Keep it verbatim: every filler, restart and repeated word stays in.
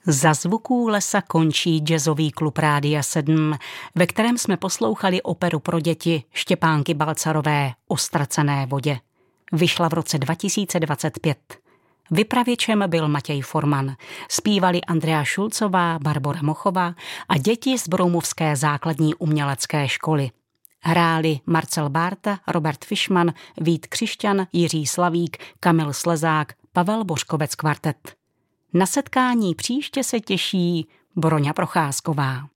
Za zvuků lesa končí jazzový klub Rádia sedm, ve kterém jsme poslouchali operu pro děti Štěpánky Balcarové O ztracené vodě. Vyšla v roce dva tisíce dvacet pět. Vypravěčem byl Matěj Forman. Zpívali Andrea Šulcová, Barbora Mochová a děti z Broumovské základní umělecké školy. Hráli Marcel Bárta, Robert Fischmann, Vít Křišťan, Jiří Slavík, Kamil Slezák, Pavel Bořkovec kvartet. Na setkání příště se těší Broňa Procházková.